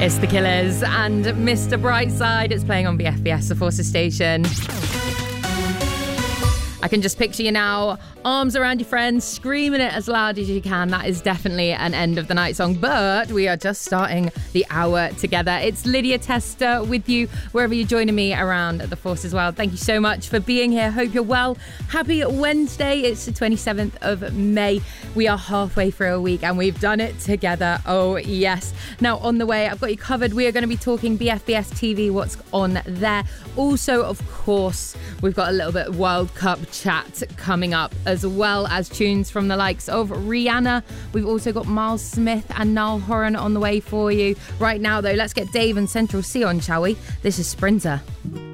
It's The Killers and Mr. Brightside. It's playing on BFBS, the Forces station. I can just picture you now, arms around your friends, screaming it as loud as you can. That is definitely an end of the night song, but we are just starting the hour together. It's Lydia Tester with you, wherever you're joining me around the Forces World. Thank you so much for being here. Hope you're well. Happy Wednesday. It's the 27th of May. We are halfway through a week and we've done it together. Oh, yes. Now, on the way, I've got you covered. We are going to be talking BFBS TV, what's on there. Also, of course, we've got a little bit of World Cup chat coming up, as well as tunes from the likes of Rihanna. We've also got Miles Smith and Niall Horan on the way for you. Right now, though, let's get Dave and Central C on, shall we? This is Sprinter.